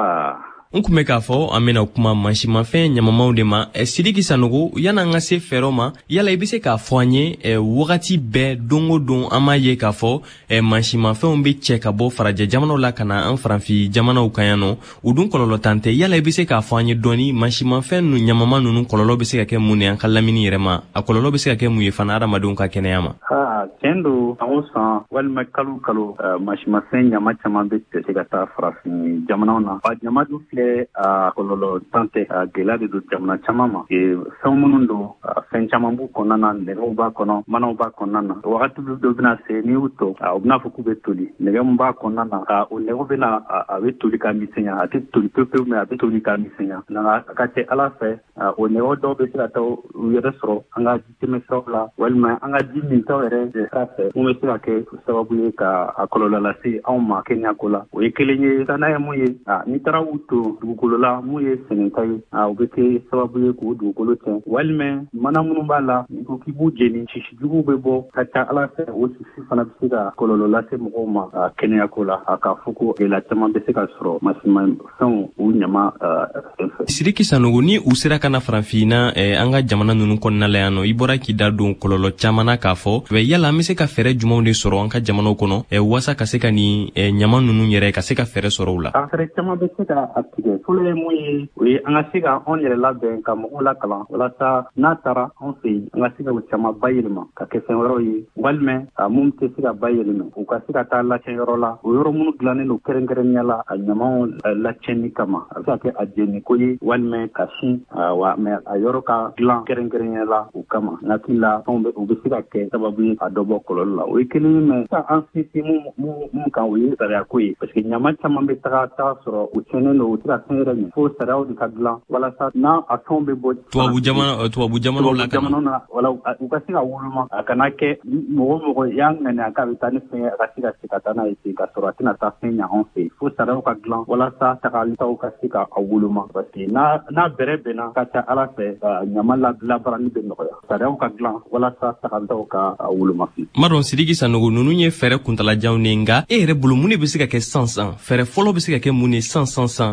N kun bɛ k'a fɔ an bɛna kuma mansimafɛn ɲamamaw de ma. Sidiki Sanogo, yan'an ka se fɛɛrɛw ma, yala i bɛ se k'a fɔ an ye wagati bɛɛ don o don an b'a ye k'a fɔ mansimafɛnw bɛ cɛ ka bɔ farajɛ jamanaw la ka na an farafin jamanaw kan yan nɔ. U dun kɔlɔlɔ tan tɛ. Yala i bɛ se k'a fɔ an ye dɔɔni mansimafɛn ɲamama ninnu kɔlɔlɔ bɛ se ka kɛ mun ye an ka lamini yɛrɛ ma? A kɔlɔlɔ bɛ se ka kɛ mun ye fana adamadenw ka kɛnɛya ma? Tiɲɛ don, san o san walima kalo kalo mansimafɛn ɲama caman bɛ se ka taa farafin jamanaw na. Ɲama dun filɛ kɔlɔlɔ tan tɛ, gɛlɛya de don jamana caman ma. Fɛn minnu don fɛn caman b'u kɔnɔna na, nɛgɛw b'a kɔnɔ, manaw b'a kɔnɔna na. Wagati dɔ bɛna se n'i y'u tɔ u bɛna fɔ k'u bɛ toli. Nɛgɛ min b'a kɔnɔna na o nɛgɛw bɛna a bɛ toli ka misɛnya, a tɛ toli pewu mais a bɛ toli ka misɛnya. Nka a ka kɛ Ala fɛ o nɛgɛw dɔw bɛ se ka taa u yɛrɛ sɔrɔ an ka jitɛmɛsiraw la walima an ka ji mintaw yɛrɛ sira fɛ mun bɛ se ka kɛ sababu ye ka kɔlɔlɔ lase anw ma kɛnɛyako la. O ye kelen ye. N'a ye mun ye n'i taara u to dugukolo la mun ye sɛnɛta ye o bɛ kɛ sababu ye k'o dugukolo tiɲɛ walima mana minnu b'a la n'i ko k'i b'u jeni sisijuguw bɛ bɔ ka ca Ala fɛ o sisi fana bɛ se ka kɔlɔlɔ lase mɔgɔw ma kɛnɛyako la k'a fɔ ko gɛlɛya caman bɛ se ka sɔrɔ mansimafɛnw u ɲama fɛ. Sidiki Sanogo, ni u sera ka na farafinna an ka jamana ninnu kɔnɔna la yan nɔ, i bɔra k'i da don kɔlɔlɔ caman na k'a fɔ yala an bɛ se ka fɛɛrɛ jumɛnw de sɔrɔ an ka jamanaw kɔnɔ walasa ka se ka ni ɲama ninnu yɛrɛ ka se ka fɛɛrɛ sɔrɔ u la? Fɛɛrɛ caman bɛ se ka tigɛ. Fɔlɔ ye mun ye o ye an ka se ka anw yɛrɛ labɛn ka mɔgɔw lakalan walasa n'a taara anw fɛ yen an ka se ka o caman bayɛlɛma ka kɛ fɛn wɛrɛw ye walima mun tɛ se ka bayɛlɛma u ka se ka taa lacɛn yɔrɔ la. O yɔrɔ minnu dilannen don kɛrɛnkɛrɛnnenya la a ɲamaw lacɛnni kama a bɛ se ka kɛ a jeniko ye walima ka sin mais a yɔrɔ ka dilan kɛrɛnkɛrɛnnenya la o kama. N hakili la u bɛ se ka kɛ sababu ye ka dɔ bɔ kɔlɔlɔ la. O ye kelen ye mais sisan an sinsin mun kan o ye sariyako ye parce que ɲama caman bɛ taga sɔrɔ u tiɲɛnen don u tɛ ka fɛn yɛrɛ ɲɛ fo sariyaw de ka dilan walasa n'a a fɛnw bɛ bɔ tubabu jamanaw la ka na wala u ka se ka woloma a kana kɛ mɔgɔ y'a ŋaniya k'a bɛ taa ni fɛn ye a ka se ka se ka taa n'a ye ten ka sɔrɔ a tɛna taa fɛn ɲɛ anw fɛ yen fo sariyaw ka dilan walasa tagalitaw ka se ka woloma parce que n'a bɛrɛ bɛnna ka ca Ala fɛ ɲama labarani bɛ nɔgɔya. Sariyaw ka dilan walasa tagalitaw ka woloma. Ma dɔn Sidiki Sanogo, ninnu ye fɛɛrɛ kuntalajanw ne nka e yɛrɛ bolo mun de bɛ se ka kɛ sisan fɛɛrɛ fɔlɔ bɛ se ka kɛ mun ye sisan?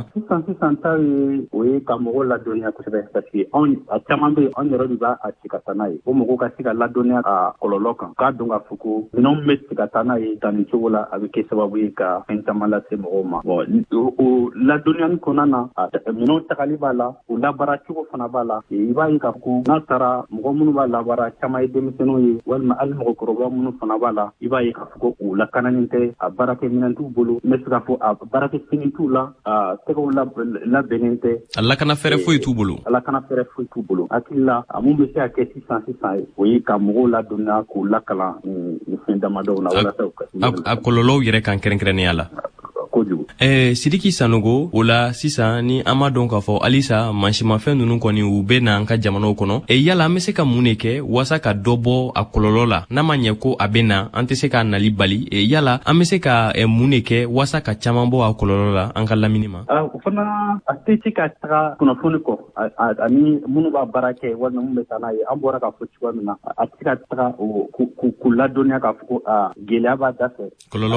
Sisan ta ye o ye ka mɔgɔw ladɔnniya kosɛbɛ parce que a caman bɛ anw yɛrɛ de b'a ci ka taa n'a ye. O mɔgɔw ka se ka ladɔnniya a kɔlɔlɔ kan k'a dɔn k'a fɔ ko minɛnw bɛ se ka taa n'a ye tan ni cogo la a bɛ kɛ sababu ye ka fɛn caman lase mɔgɔw ma. O ladɔnniyali kɔnɔna na minɛnw tagali b'a la o labaara cogo fana b'a la. I b'a ye k'a fɔ n'a taara mɔgɔ minnu b'a labaara caman ye denmisɛnninw ye walima hali mɔgɔkɔrɔba minnu fana b'a la i b'a ye k'a fɔ ko u lakananin tɛ a baarakɛminɛn t'u bolo n bɛ se k'a fɔ a baarakɛfini t'u la tɛgɛw labɛnnen tɛ. A lakana fɛɛrɛ foyi t'u bolo. Hakili la mun bɛ se ka kɛ sisan ye o ye ka mɔgɔw ladɔnniya k'u lakalan ni fɛn damadɔw la walasa u ka a kɔlɔlɔw yɛrɛ kan kɛrɛnkɛrɛnnenya la. Sidiki Sanogo, o la sisan ni an m'a dɔn k'a fɔ halisa mansimafɛn ninnu kɔni u bɛ na an ka jamanaw kɔnɔ yala an bɛ se ka mun de kɛ walasa ka dɔ bɔ a kɔlɔlɔ la n'a ma ɲɛ ko a bɛ na an tɛ se k'a nali bali yala an bɛ se ka mun de kɛ walasa ka caman bɔ a kɔlɔlɔ la an ka lamini ma? O fana a tɛ se ka taga kunnafoni kɔ ani minnu b'a baara kɛ walima minnu bɛ taa n'a ye an bɔra k'a fɔ cogoya min na a tɛ se ka taga k'u ladɔnniya k'a fɔ ko gɛlɛya b'a da fɛ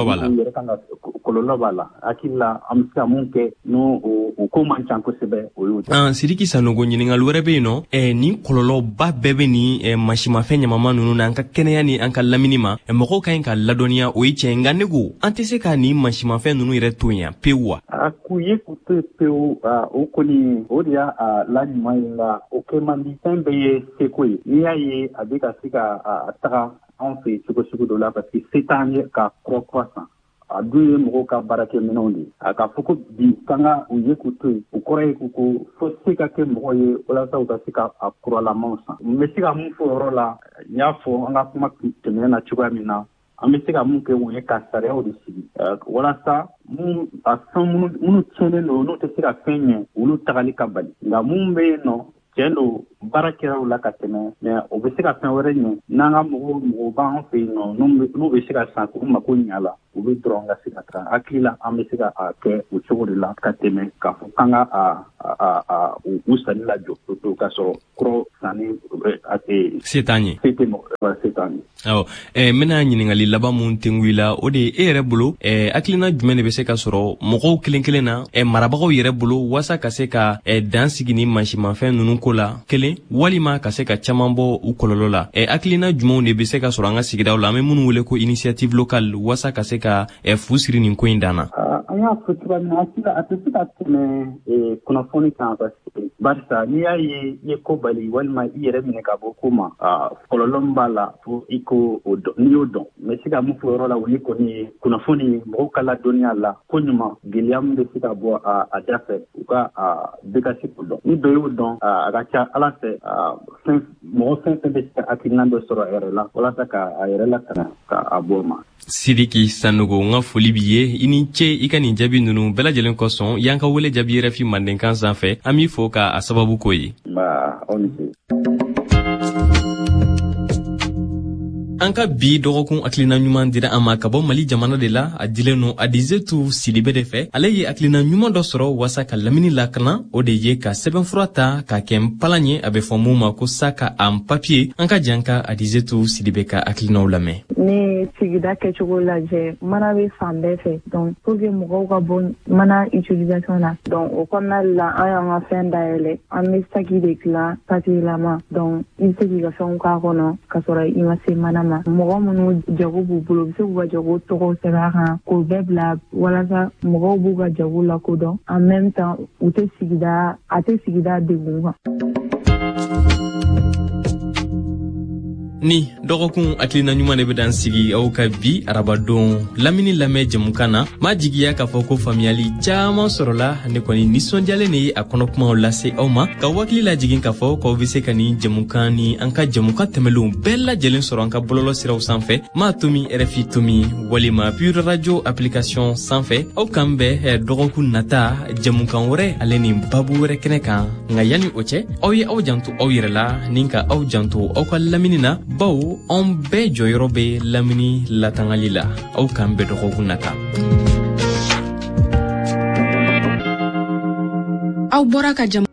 kɔlɔlɔ b'a la. Hakili la an bɛ se ka mun kɛ n'o ko man ca kosɛbɛ o y'o. Sidiki Sanogo, ɲininkali wɛrɛ bɛ yen nɔ ni kɔlɔlɔba bɛɛ bɛ ni mansimafɛn ɲamama ninnu na an ka kɛnɛya ni an ka lamini ma mɔgɔw ka ɲi ka ladɔnniya o ye tiɲɛ nka ne ko an tɛ se ka ni mansimafɛn ninnu yɛrɛ to yan pewu wa? K'u ye k'u to pewu o kɔni o de y'a la ɲuman ye nka o kɛ man di fɛn bɛɛ ye seko ye n'i y'a ye a bɛ ka se ka taga anw fɛ cogo sugu dɔ la parce que se t'an ye ka kura san. A dun ye mɔgɔw ka baarakɛminɛnw de a ka fɔ ko bi kanga u ye k'u to yen o kɔrɔ ye ko fo se ka kɛ mɔgɔ ye walasa u ka se ka kuralamanw san. N bɛ se ka mun fɔ o yɔrɔ la n y'a fɔ an ka kuma tɛmɛnen na cogoya min na an bɛ se ka mun kɛ o ye ka sariyaw de sigi walasa a fɛn minnu tiɲɛnen don n'u tɛ se ka fɛn ɲɛ olu tagali ka bali nka mun bɛ yen nɔ Celo barakɛlaw la ka tɛmɛ mais o bɛ se ka fɛn wɛrɛ ɲɛ n'an ka mɔgɔw b'an fɛ yen nɔ n'u bɛ se ka san k'u mako ɲa la u bɛ dɔrɔn ka se ka taa hakili la an bɛ se ka kɛ o cogo de la ka tɛmɛ k'a fɔ k'an ka u sanni lajɔ to k'a sɔrɔ kɔrɔ sanni se t'an ye se t'an ye. Awɔ n bɛna ɲininkali laban mun tɛngu i la o de ye e yɛrɛ bolo hakilina jumɛn de bɛ se ka sɔrɔ mɔgɔw kelen kelen na marabagaw yɛrɛ bolo waasa ka se ka dan sigi ni mansimafɛn ninnu ko la kelen walima ka se ka caman bɔ u kɔlɔlɔ la hakilina jumɛnw de bɛ se ka sɔrɔ an ka sigidaw la an bɛ minnu wele ko initiative locale waasa ka se ka fu siri nin ko in dan na. An y'a fɔ cogoya min na a tɛ se ka tɛmɛ kunnafoni kan barisa n'i y'a ye i ye ko bali walima i yɛrɛ minɛ ka bɔ ko ma kɔlɔlɔ min b'a la fo i ko o dɔn n'i y'o dɔn mɛ se ka mun fɔ yɔrɔ la o ni kɔni ye kunnafoni mɔgɔw ka ladɔnniya la ko ɲuman gɛlɛya min bɛ se ka bɔ a da fɛ u ka bɛɛ ka se k'o dɔn ni dɔ y'o dɔn a ka ca ala fɛ mɔgɔ fɛn fɛn bɛ se ka hakilina dɔ sɔrɔ a yɛrɛ la walasa k'a yɛrɛ lakana k'a bɔ o ma. Sidiki Sanogo n ka foli b'i ye i ni ce i ka nin jaabi ninnu bɛɛ lajɛlen kosɔn y'an ka wele jaabi RFI Mandenkan sanfɛ an b'i fo k'a sababu k'o ye. Aw ni ce. An ka bi dɔgɔkun hakilina ɲuman dira an ma ka bɔ Mali jamana de la a dilen no Adizetu Sidibe de fɛ ale ye hakilina ɲuman dɔ sɔrɔ waasa ka lamini lakana o de ye ka sɛbɛnfura ta ka kɛ npalan ye a bɛ fɔ mun ma ko saka en papier an ka jan ka Adizetu Sidibe ka hakilinaw lamɛn. Ni sigida kɛcogo lajɛ mana bɛ fan bɛɛ fɛ donc pour que mɔgɔw ka bɔ mana utilisation na donc o kɔnɔna la an y'an ka fɛn dayɛlɛ an bɛ saki de dilan papier lama donc i bɛ se k'i ka fɛnw k'a kɔnɔ ka sɔrɔ i ma se mana ma mɔgɔ minnu jago b'u bolo u bɛ se k'u ka jago tɔgɔw sɛbɛn a kan k'o bɛɛ bila walasa mɔgɔw b'u ka jago lakodɔn en même temps a tɛ sigida degun kan. Ni dɔgɔkun hakilina ɲuman de bɛ dan sigi aw ka bi arabadon lamini lamɛn jamukan na ma jigiya k'a fɔ ko faamuyali caman sɔrɔla ne kɔni nisɔndiyalen de ye a kɔnɔkumaw lase aw ma ka wakili lajigin k'a fɔ k'aw bɛ se ka nin jamukan ni an ka jamukan tɛmɛlenw bɛɛ lajɛlen sɔrɔ an ka bɔlɔlɔ siraw sanfɛ maa tomi RFI tomi walima Pure Radio application sanfɛ aw kan bɛɛ dɔgɔkun nata jamukan wɛrɛ ale ni babu wɛrɛ kɛnɛ kan nka yanni o cɛ aw ye aw janto aw yɛrɛ la ni ka aw janto aw ka lamini na bawo an bɛɛ jɔyɔrɔ bɛ lamini latangali la aw kan bɛɛ dɔgɔkun nata. Aw bɔra ka jam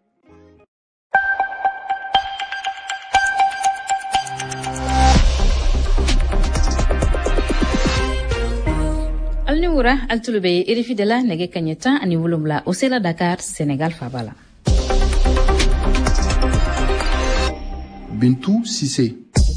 Alniwura altulube RFI de la nege kanyeta ani wolumla o sela Dakar Sénégal fabala. Bintou Sissé.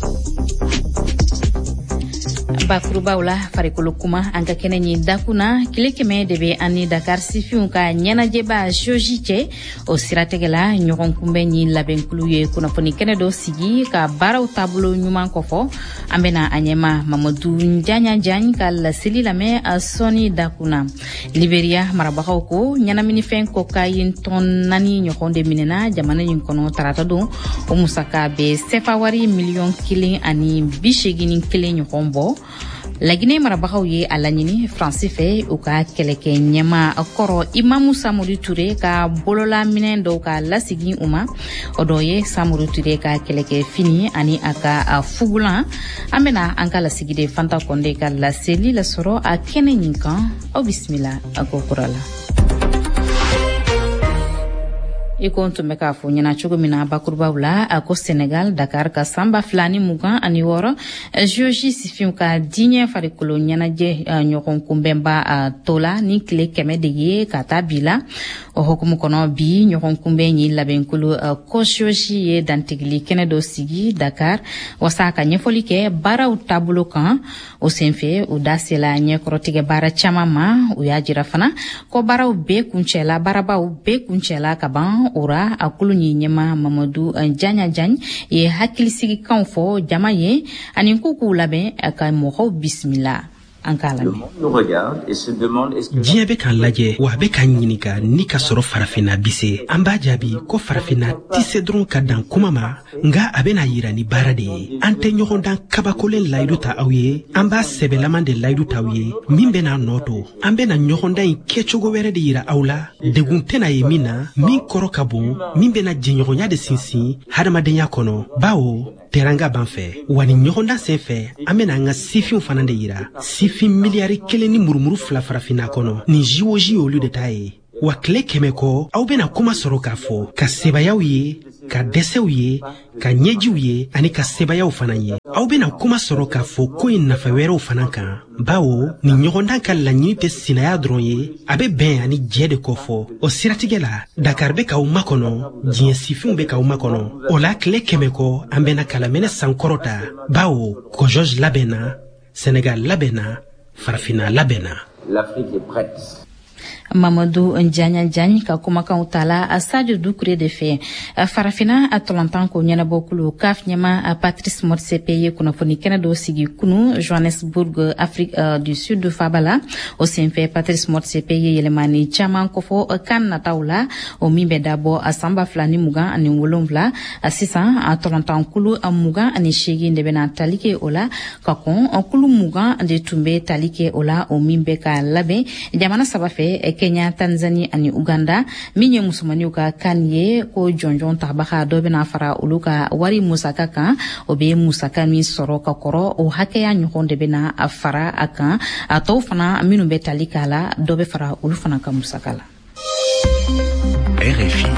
Bakurubaw la farikolo kuma an ka kɛnɛ ɲi dakuna kile kɛmɛ de bɛ ani Dakar sifinw ka ɲɛnajɛba joji cɛ o siratigɛ la ɲɔgɔn kunbɛn ɲi labɛnkulu ye kunnafoni kɛnɛ dɔ sigi ka baaraw taabolo ɲuman kɔfɔ an bɛna a ɲɛma Mamadu Njanyan ka laseli lamɛn a sɔni dakuna Liberia marabagaw ko ɲɛnaminifɛn cocaïne tɔn 4 ɲɔgɔn de minɛna jamana in kɔnɔ tarata don o musaka bɛ sefa wari miliyɔn 1 ani 81 ɲɔgɔn bɔ Laginɛ marabagaw ye a laɲini Faransi fɛ u ka kɛlɛkɛ ɲɛma kɔrɔ Imamu Samori Ture ka bolola minɛn dɔw ka lasigi u ma o dɔ ye Samori Ture ka kɛlɛkɛ fini ani a ka fugulan an bɛna an ka lasigi de Fanta Konde ka laseli lasɔrɔ a kɛnɛ ɲin kan aw bisimila a ko kura la. Iko tun bɛ k'a fɔ ɲɛna cogo min na bakurubaw la a ko Sénégal Dakar ka sanba 2026 Georgie sifinw ka diɲɛ farikolo ɲɛnajɛ ɲɔgɔn kunbɛnba tɔ la ni tile 100 de ye ka taa bi la o hukumu kɔnɔ bi ɲɔgɔn kunbɛn ye labɛnkolo ko Georgie ye dantigili kɛnɛ dɔ sigi Dakar wasa ka ɲɛfɔli kɛ baaraw taabolo kan o senfɛ o da sela ɲɛkɔrɔtigɛ baara caman ma o y'a jira fana ko baaraw bɛɛ kuncɛla ka ban ora akulu ni ɲɛma Mamadu Njanyan ye hakilisigikanw fɔ jama ye ani ko k'u labɛn ka mɔgɔw bisimila an k'a lamɛn. diɲɛ bɛ k'an lajɛ wa a bɛ k'an ɲininka ni ka sɔrɔ farafinna bi se an b'a jaabi ko farafinna tɛ se dɔrɔn ka dan kuma ma nga a bɛna yira ni baara de ye an tɛ ɲɔgɔn dan kabakolen layidu ta aw ye an b'a sɛbɛlaman de layidu ta aw ye min bɛna nɔ to an bɛna ɲɔgɔn dan in kɛcogo wɛrɛ de yira aw la degun tɛna ye min na min kɔrɔ ka bon min bɛna jɛɲɔgɔnya de sinsin hadamadenya kɔnɔ bawo teranga b'an fɛ wa ni ɲɔgɔndan sen fɛ an bɛna an ka sifinw fana de yira sifin miliyari 1 ni murumuru 2 farafinna kɔnɔ nin jiwoji olu de ta ye wa tile 100 kɔ aw bɛna kuma sɔrɔ k'a fɔ ka sebayaw ye ka dɛsɛw ye ka ɲɛjiw ye ani ka sebayaw fana ye aw bɛna kuma sɔrɔ k'a fɔ ko in nafa wɛrɛw fana kan bawo nin ɲɔgɔndan ka laɲini tɛ sinaya dɔrɔn ye a bɛ bɛn ani jɛ de kɔfɔ o siratigɛ la dakar bɛ k'aw makɔnɔ diɲɛ sifinw bɛ k'aw makɔnɔ o la tile 100 kɔ an bɛna kalaminɛ sankɔrɔ ta bawo kɔjɔj labɛnna senegal labɛnna farafinna labɛnna. L'Afrique est prête. Mamadou Ndiagne ka kumakan tala a Sadio Doucouré de fɛ farafina a tɔlɔntan ko ɲɛnabɔkulu CAF ɲɛma a Patrice Motsepe ye kunnafoni kɛnɛ dɔ sigi kunu Johannesburg Afrique du Sud Fabala o senfɛ Patrice Motsepe ye yɛlɛmani caman kofɔ kan nataw la o min bɛ dabɔ a sanba 2027 a sisan a tɔlɔntankulu a 28 de bɛna tali kɛ o la ka kɔn kulu 20 de tun bɛ tali kɛ o la o min bɛ ka labɛn jamana saba fɛ Kenya, Tanzania ani Uganda min ye musomanniw ka kan ye ko jɔnjɔn tabaga dɔ bɛna fara olu ka wari musaka kan o bɛ musaka min sɔrɔ ka kɔrɔ o hakɛya ɲɔgɔn de bɛna a fara a kan a tɔw fana minnu bɛ tali k'a la dɔ bɛ fara olu fana ka musaka la. RFI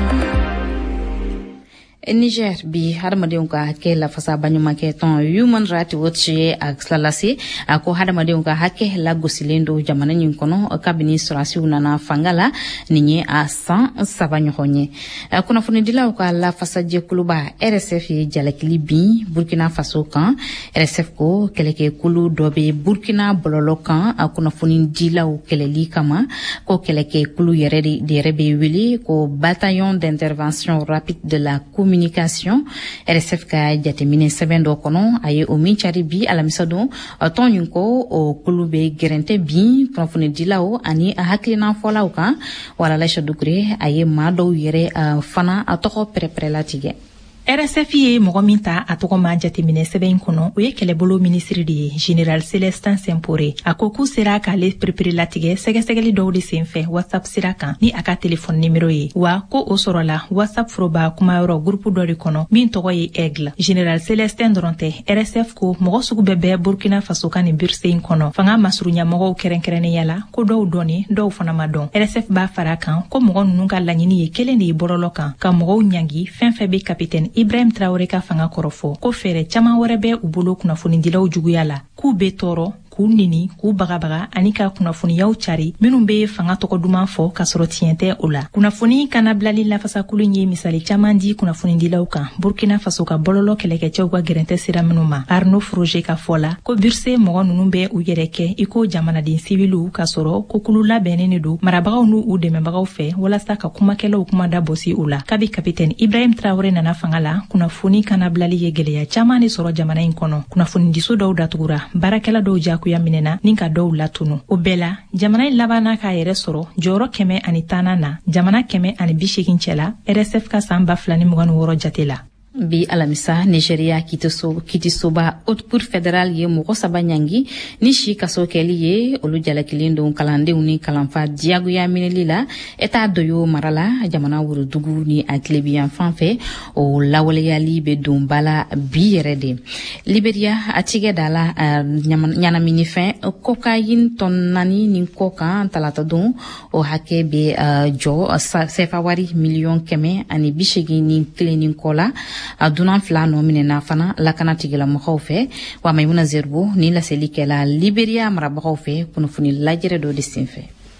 Niger bi hadamadenw ka hakɛ lafasa baɲumankɛ tɔn Human Rights Watch ye a tilalase a ko hadamadenw ka hakɛ lagosilen do jamana ɲin kɔnɔ kabini sɔrasiw nana fanga la nin ye a san 3 ɲɔgɔn ye kunnafonidilaw ka lafasajɛkuluba RSF ye jalakili bin Burkina Faso kan RSF ko kɛlɛkɛkulu dɔ bɛ Burkina bɔlɔlɔ kan a kunnafonidilaw kɛlɛli kama ko kɛlɛkɛkulu yɛrɛ bɛ wele ko bataillon d'intervention rapide de la communication RSF ka jateminɛ sɛbɛn dɔ kɔnɔ a ye o min cari bi alamisa don tɔn ɲin ko o kulu bɛ gɛrɛntɛ bin kunnafonidilaw ani a hakilina fɔlaw kan Walalaicha Doucouré a ye maa dɔw yɛrɛ fana a tɔgɔ pɛrɛpɛrɛ latigɛ. RSF ye mɔgɔ min ta a tɔgɔ ma jateminɛ sɛbɛn kɔnɔ o ye kɛlɛbolo minisiri de ye Général Célestin Sempore a ko k'u sera k'ale perepere latigɛ sɛgɛsɛgɛli dɔw de senfɛ WhatsApp sira kan ni a ka telefɔni nimero ye wa ko o sɔrɔla WhatsApp foroba kumayɔrɔ gurupu dɔ de kɔnɔ min tɔgɔ ye Aigle. Général Célestin dɔrɔn tɛ RSF ko mɔgɔ sugu bɛɛ Burkina Faso ka nin burse in kɔnɔ fanga masuruɲamɔgɔw kɛrɛnkɛrɛnnenya la ko dɔw dɔnni dɔw fana ma dɔn. RSF b'a fara kan ko mɔgɔ ninnu ka laɲini ye kelen de ye bɔlɔlɔ kan ka mɔgɔw ɲangi fɛn fɛn bɛ Capitaine Ibrahim Traoré ka fanga kɔrɔfɔ ko fɛɛrɛ caman wɛrɛ bɛ u bolo kunnafonidilaw juguya la k'u bɛ tɔɔrɔ k'u nini k'u bagabaga ani ka kunnafoniyaw cari minnu bɛ fanga tɔgɔ duman fɔ ka sɔrɔ tiɲɛ tɛ o la. Kunnafoni kana bilali lafasakulu ye misali caman di kunnafonidilaw kan Burkina Faso ka bɔlɔlɔ kɛlɛkɛcɛw ka gɛrɛntɛ sira minnu ma. Arnaud Froger ka fɔ la ko burse mɔgɔ ninnu bɛ u yɛrɛ kɛ i ko jamanaden sibiliw ka sɔrɔ ko kulu labɛnnen de don marabagaw n'u u dɛmɛbagaw fɛ walasa ka kumakɛlaw kuma da bɔsi u la. Kabi Capitaine Ibrahim Traoré nana fanga la kunnafoni kana bilali ye gɛlɛya caman de sɔrɔ jamana in kɔnɔ. Kunnafonidiso dɔw datugura baarakɛla dɔw jakuya minɛna ni ka dɔw latunu. O bɛɛ la jamana in labanna k'a yɛrɛ sɔrɔ jɔyɔrɔ 110 na jamana 180 cɛla RSF ka san 2026 jate la. Bi alamisa Nigeria kitisoba Haute Cour fédérale ye mɔgɔ 3 ɲangi ni si kaso kɛli ye olu jalakilen don kalandenw ni kalanfa diyagoya minɛli la État doyo marala jamana wurudugu ni a tilebiyan fan fɛ o lawaleyali bɛ don bala bi yɛrɛ de. Liberia a tigɛ da la ɲanamini fɛn cocaïne tɔn 4 ni kɔ kan talata don o hakɛ bɛ jɔ sefa wari miliyɔn 181 ni kɔ la a dunan 2 nɔ minɛna fana lakana tigilamɔgɔw fɛ wa Maimuna Zerbo ni laselikɛla Liberia marabagaw fɛ kunnafoni lajɛrɛ dɔ de senfɛ.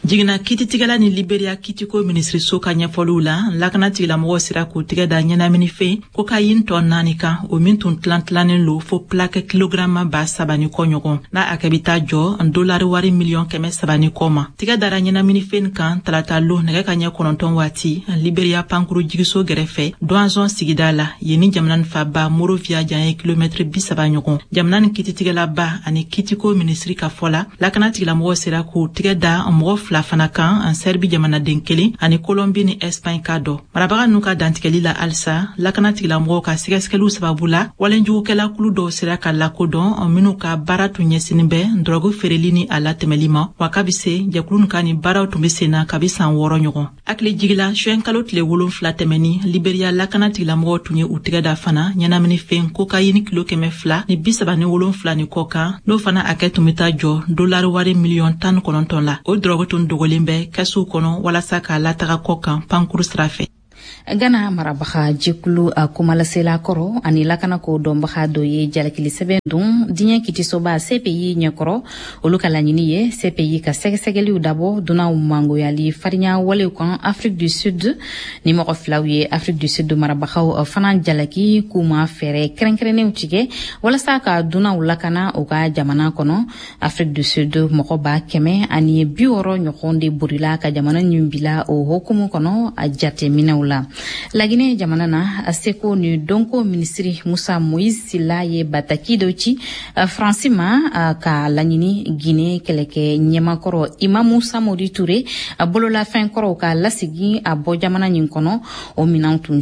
jigina kititigala ni Liberia kitiko ministri so ka ɲɛfɔliw la lakana tigilamɔgɔ sera k'u tigɛ da ɲɛnamini fɛ ko ka yin tɔ 4 kan o min tun tilantilannen lo fo plaque kilograma ba 3 ni kɔ ɲɔgɔn n'a a kɛ bi taa jɔ $1 wari miliyɔn 300 ni kɔ ma tigɛ dara ɲɛnamini fɛn kan talata lo nɛgɛ ka ɲɛ 9 waati Liberia pankuru jigiso gɛrɛfɛ Douanzon sigida la yen ni jamana ni faba Monrovia jan ye kilomɛtiri 30 ɲɔgɔn jamana ni kititigɛla ba ani kitiko ministri ka fɔ la lakana tigilamɔgɔ sera k'u tigɛ da mɔgɔ 2 fana kan an Serbi jamanaden 1 ani Colombie ni Espagne ka dɔ marabaga n'u ka dantigɛli la alisa lakana tigilamɔgɔw ka sɛgɛsɛgɛliw sababu la walenjugukɛla kulu dɔw sera ka lakodɔn minnu ka baara tun ɲɛsinin bɛ drogue feereli ni a latɛmɛli ma wa ka bi se jɛkulu ka ni baaraw tun be senna kabi san 6 ɲɔgɔn hakili jigila suɛn kalo tile 7 tɛmɛni Liberia lakana tigilamɔgɔw tun ye u tigɛ da fana ɲɛnamini fɛn kokayini kilo 200 ni 37 ni kɔ kan n'o fana a kɛ tun be taa jɔ $1 wari miliyɔn 19 la o drogue tun dogolen bɛ kɛsuw kɔnɔ walasa k'a lataga kɔ kan pankuru sira fɛ Gana marabaha jikulu kumalasela koro ani lakana ko dombaha do ye jalakili sɛbɛn dun diɲɛ kitisoba CPI ɲɛkɔrɔ olu ka laɲini ye CPI ka sɛgɛsɛgɛliw dabɔ dunaw mangoyali farinya walew kan Afrique du Sud ni mɔgɔ filaw ye Afrique du Sud marabahaw fana jalaki kuma fɛrɛ kɛrɛnkɛrɛnnenw tigɛ walasa ka dunaw lakana o ka jamana kɔnɔ Afrique du Sud mɔgɔ ba 100 ani 60 ɲɔgɔn de borila ka jamana ɲin bila o hokumu kɔnɔ a jateminɛw la Lagine jamana na aseko ni donko ministri Musa Moïse Sila ye bataki doci Francima ka laɲini Guinée keleke ɲɛmakɔrɔ Imamu Samori Touré bolola fɛn kɔrɔ ka lasigi a bɔ jamana ɲin kɔnɔ o minan tun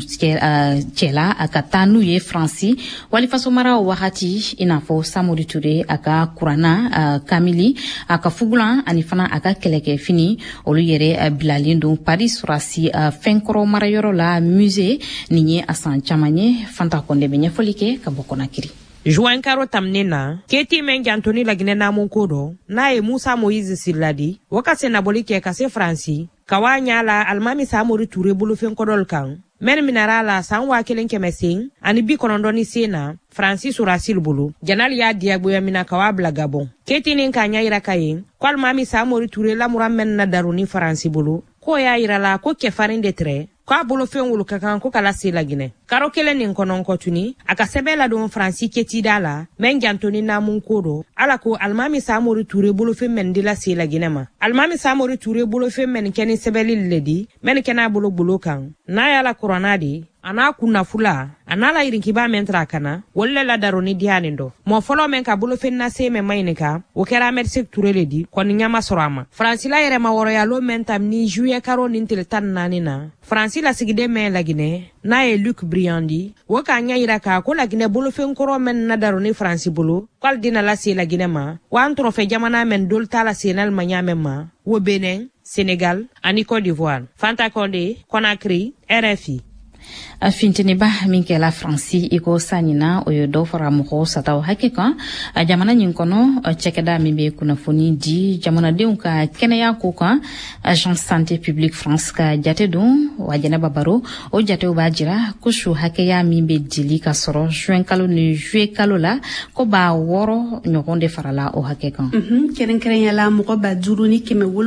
cɛla a ka taa n'u ye Fransi walifaso mara wagati i n'a fɔ Samori Touré a ka kuranna Kamili a ka fugulan ani fana a ka kɛlɛkɛ fini olu yɛrɛ bilalen don Paris surasi fɛn kɔrɔ marayɔrɔ la musée ni ye a san caman ye Fanta Konde bɛ ɲɛfɔli kɛ ka bɔ Konakiri. Juin karo tamne na keti men jantoni laginɛ namun kodo n'a ye Musa Moïse Sirladi wakase naboli kɛ ka se Fransi kawa ɲala Alimami Samori Touré bolofɛn kɔdɔl kan men minara la san 1900 ani 90 sen na Fransi surasil bolo janali y'a diyagoya mina kawa bila Gabon keti nin ka ɲa yira ka ye ko Alimami Samori Touré lamura men na daruni Fransi bolo ko y'a yira la ko kɛfarin de trɛ k'a bolo fɛn wulu ka kan ko kala se laginɛ karo kelen nin kɔnɔ kɔtuni a ka sɛbɛ ladon Fransi ketida la men jantoni namun kodo ala ko Alimami Samori Touré bolofɛn men dila se laginɛ ma Alimami Samori Touré bolofɛn men kɛni sɛbɛli ledi men kɛna bolo kan n'a yala kurana di ana kunna fula ana la irinkiba men tra kana wolle la daroni dianin do mo folo men ka bolofɛn na se men mainika o kɛra Ahmed Sékou Touré ledi kɔni ɲama sorama Fransi la yɛrɛ ma wɔrɔ yalo men tam ni juillet karo nin tel tan nani na Fransi la sigide men laginɛ n'a ye Luc Briandi wo ka ɲa yira ka ko laginɛ bolofɛn kɔrɔ men na daroni Fransi bolo kwal dina la se laginɛ ma wa an trofe jamana men dol ta la senal manya men ma wo Benin Sénégal ani Côte d'Ivoire Fanta Konde Conakry RFI fintini ba min kɛla Fransi iko sanina o ye dɔ fara mɔgɔw sataw hakɛ kan a jamana ɲin kɔnɔ cɛkɛda min bɛ kunnafoni di jamanadenw ka kɛnɛya ko kan Agence Santé Publique France ka jate don wa Jɛnɛba Baro o jatew b'a jira ko su hakɛya min bɛ dili ka sɔrɔ juin kalo ni juillet kalo la ko ba 6 ɲɔgɔn de farala o hakɛ kan kɛrɛnkɛrɛnyala mɔgɔ ba 5 ni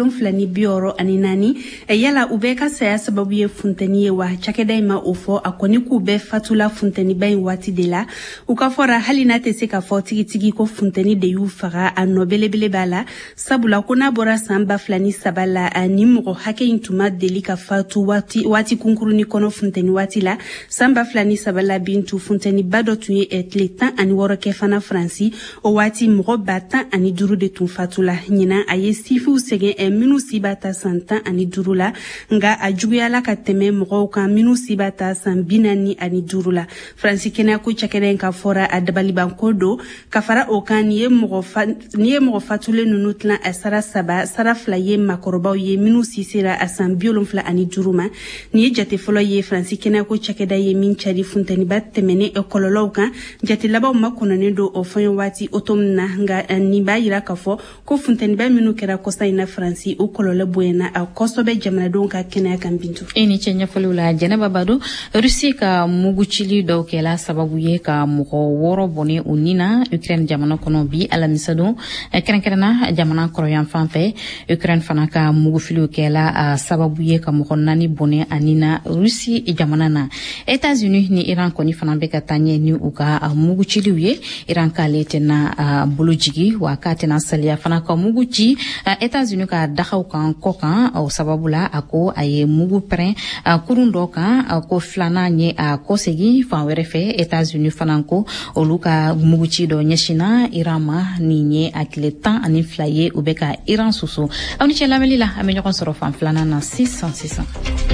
764 yala u bɛ ka saya sababu ye funteni ye wa cakɛda in ma o fɔ a kɔni k'u bɛɛ fatula funteniba in waati de la u ka fɔra hali n'a tɛ se ka fɔ tigitigi ko funteni de y'u faga a nɔ belebele b'a la sabula ko n'a bɔra san 2003 la ni mɔgɔ hakɛ in tun ma deli ka fatu waati kunkuruni kɔnɔ funteni waati la san 2003 la bintu funteniba dɔ tun ye tile 16 kɛ fana Fransi o waati mɔgɔ ba 15 de tun fatula ɲinan a ye sifiw sɛgɛn minnu si b'a ta san 15 la nga a juguyala ka tɛmɛ mɔgɔw kan minnu si b'a ta san 45 la Fransi kɛnɛyako cakɛda in ka fɔra a dabalibanko do ka fara o kan ni ye mɔgɔ fatulen ninnu tilan a sara 3 sara 2 ye makɔrɔbaw ye minnu si sera a san 75 ma ni ye jate fɔlɔ ye Fransi kɛnɛyako cakɛda ye min cari funteniba tɛmɛnen kɔlɔlɔw kan jate labanw ma kɔnɔnen do o fɛn waati automne na nga nin b'a yira ka fɔ ko funteniba minnu kɛra kɔsa in na Fransi o kɔlɔlɔ bonyana a kɔsɔbɛ jamanadenw ka kɛnɛya kan bintu ni cɛ ɲɛfɔliw la Jɛnɛba Bado Rusi ka mugucili dɔw kɛla sababu ye ka mɔgɔ 6 bɔne u nina Ukraine jamana kɔnɔ bi alamisa don kɛrɛnkɛrɛnna jamana kɔrɔyan fan fɛ Ukraine fana ka mugufiliw kɛla sababu ye ka mɔgɔ 4 bɔne a nina Rusi jamana na. États-Unis ni Iran kɔni fana bɛ ka taa ɲɛ ni u ka muguciliw ye. Iran k'ale tɛna bolojigi wa k'a tɛna saliya fana ka mugu ci États-Unis ka dagaw kan kɔ kan o sababu la a ko a ye mugu pɛrɛn kurun dɔ kan ko filanan ye a kɔsegi fan wɛrɛ fɛ. États-Unis fana ko olu ka muguci dɔ ɲɛsina Iran ma nin ye a tile 12 ye u bɛ ka Iran susu. Aw ni cɛ lamɛnli la an bɛ ɲɔgɔn sɔrɔ fan filanan na 600.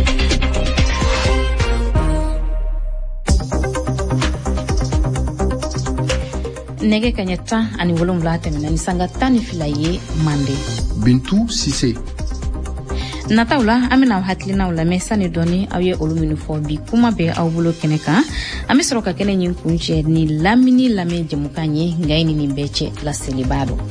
Nege kanya 17 tɛmɛna ni sanga 12 ye Mande. Bintu Sise. Nataw la an bɛna hakilinaw lamɛn sani dɔɔni aw ye olu minnu fɔ bi kuma bɛ aw bolo kɛnɛ kan. An bɛ sɔrɔ ka kɛnɛ ɲin kun cɛ ni lamini lamɛn jɛmukan ye nka ye nin bɛɛ cɛ laseliba don.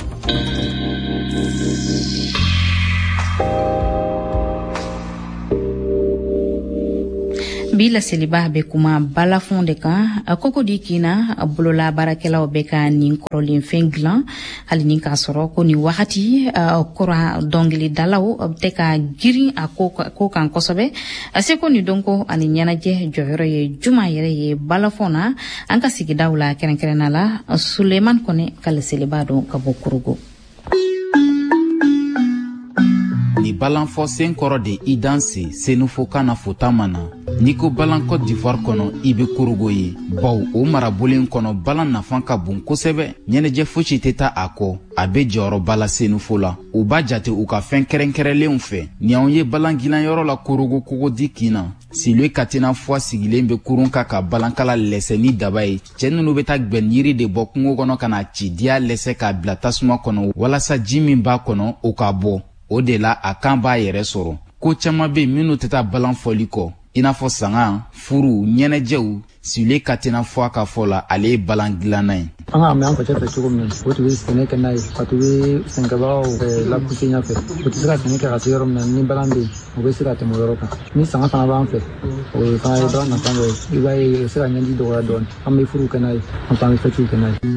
Bi laseliba bɛ kuma balafon de kan koko di kina bolola baarakɛlaw bɛ ka nin kɔrɔlen fɛn dilan hali ni k'a sɔrɔ ko nin wagati kura dɔnkilidalaw tɛ ka girin a ko kan kosɛbɛ a se ko nin donko ani ɲɛnajɛ jɔyɔrɔ ye juma yɛrɛ ye balafon na an ka sigidaw la kɛrɛnkɛrɛnna la Suleiman Kone ka laseliba don ka bɔ Kurugo. Ni balanfɔ sen kɔrɔ de i danse senufokan na fota mana n'i ko balan Côte d'Ivoire kɔnɔ i be Kurugo ye baw o marabolen kɔnɔ balan nafan ka bon kosɛbɛ ɲɛnɛjɛ fosi tɛ taa a kɔ a be jɔyɔrɔba la senufo la u b'a jate u ka fɛn kɛrɛnkɛrɛnlenw fɛ ni anw ye balan gilanyɔrɔ la Kurugo kogodi kina Silwe Katina fwa sigilen be kurun ka balankala lɛsɛ ni daba ye cɛ nunu be taa gbɛn yiri de bɔ kungo kɔnɔ ka na ci diya lɛsɛ k'a bila tasuma kɔnɔ walasa ji min b'a kɔnɔ o ka bɔ o de la a kan b'a yɛrɛ sɔrɔ ko caman be minnu tɛ taa balan fɔli kɔ i n'a fɔ sanga furu ɲɛnɛjɛw Silwe Katina fwa ka fɔ la ale ye balan dilanna ye an ka mɛ an facɛ fɛ cogo min o tun bɛ sɛnɛ kɛ n'a ye ka tun bɛ sɛnɛkɛbagaw lapuse ɲɛfɛ o tɛ se ka sɛnɛ kɛ ka se yɔrɔ min na ni balan bɛ yen o bɛ se ka tɛmɛ o yɔrɔ kan ni sanga fana b'an fɛ o ye fana ye balan nafa dɔ ye i b'a ye o bɛ se ka ɲɛji dɔgɔya dɔɔni an bɛ furu kɛ n'a ye an fana bɛ fɛtiw kɛ n'a ye.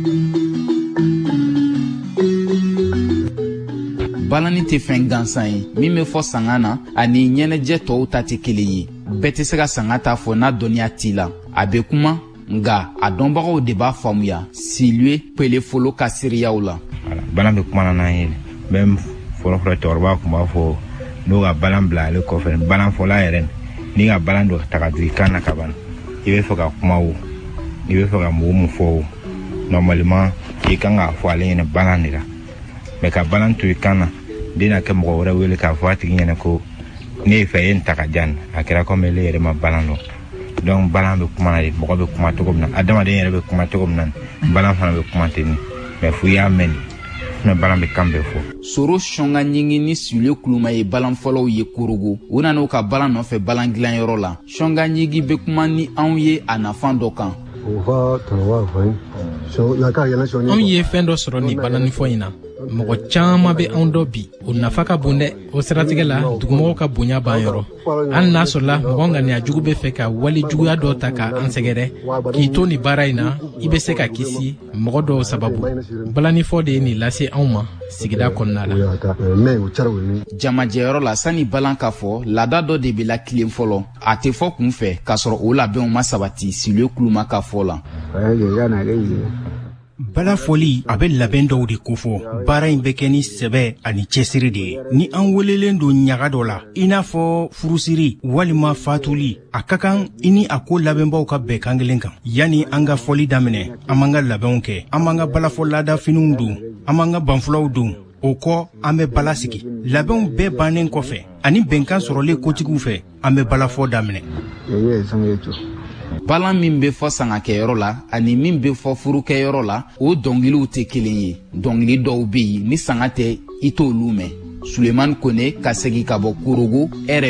Balani tɛ fɛn gansan ye min bɛ fɔ sanga na ani ɲɛnɛjɛ tɔw ta tɛ kelen ye bɛɛ tɛ se ka sanga ta fɔ n'a dɔnniya t'i la a bɛ kuma nga a dɔnbagaw de b'a faamuya Silwe Pelefolo ka seereyaw la. Balan bɛ kuma na n'an ye bɛ fɔlɔfɔlɔ cɛkɔrɔba tun b'a fɔ n'o ka balan bila ale kɔfɛ balan fɔla yɛrɛ n'i ka balan dɔ ta ka don i kan na ka ban i bɛ fɛ ka kuma o i bɛ fɛ ka mɔgɔ mun fɔ o normalement i kan k'a fɔ ale ɲɛna balan de la mais ka balan to i kan na den na kɛ mɔgɔ wɛrɛ wele k'a fɔ a tigi ɲɛna ko ne ye fɛ ye n ta ka jan a kɛra comme ele yɛrɛ ma balan dɔn donc balan bɛ kuma na de mɔgɔ bɛ kuma cogo min na adamaden yɛrɛ bɛ kuma cogo min na balan fana bɛ kuma ten mais fo i y'a mɛn de balan bɛ kan bɛɛ fɔ. Soro Sɔnga ɲingi ni Silwe Kuluma ye balan fɔlɔw ye Kurugo u nana u ka balan nɔfɛ balan dilanyɔrɔ la Sɔnga ɲingi bɛ kuma ni anw ye a nafan dɔ kan. Anw ye fɛn dɔ sɔrɔ ni balanifɔ in na mɔgɔ caman bɛ anw dɔ bi o nafa ka bon dɛ o siratigɛ la dugumɔgɔw ka bonya b'an yɔrɔ hali n'a sɔrɔla mɔgɔ ŋaniya jugu bɛ fɛ ka wali juguya dɔ ta ka an sɛgɛrɛ k'i to nin baara in na i bɛ se ka kisi mɔgɔ dɔw sababu balanifɔ de ye nin lase anw ma sigida kɔnɔna la. Jamajɛyɔrɔ la sani balan ka fɔ laada dɔ de bɛ la tilen fɔlɔ a tɛ fɔ kun fɛ k'a sɔrɔ o labɛnw ma sabati Silwe Kuluma ka fɔ la. Bala fɔli a bɛ labɛn dɔw de kofɔ baara in bɛ kɛ ni sɛbɛ ani cɛsiri de ye ni an welelen don ɲaga dɔ la i n'a fɔ furusiri walima fatuli a ka kan I ni a ko labɛnbaw ka bɛn kan kelen kan yani an ka fɔli daminɛ an b'an ka labɛnw kɛ an b'an ka balafɔ laada finiw don an b'an ka banfulaw don o kɔ an bɛ bala sigi labɛnw bɛɛ bannen kɔfɛ ani bɛnkan sɔrɔlen kotigiw fɛ an bɛ balafɔ daminɛ. Balan min bɛ fɔ sangakɛyɔrɔ la ani min bɛ fɔ furukɛyɔrɔ la o dɔnkiliw tɛ kelen ye dɔnkili dɔw bɛ yen ni sanga tɛ I t'olu mɛn Suleiman Kone ka segin ka bɔ Kurugo